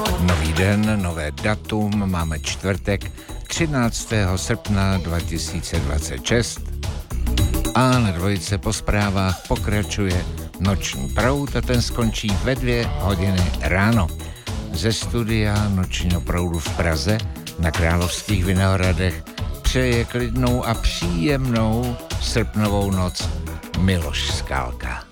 Nový den, nové datum, máme čtvrtek 13. srpna 2026 a na dvojice po zprávách pokračuje noční proud a ten skončí ve 2 hodiny ráno. Ze studia nočního proudu v Praze na Královských Vinohradech přeje klidnou a příjemnou srpnovou noc Miloš Skálka.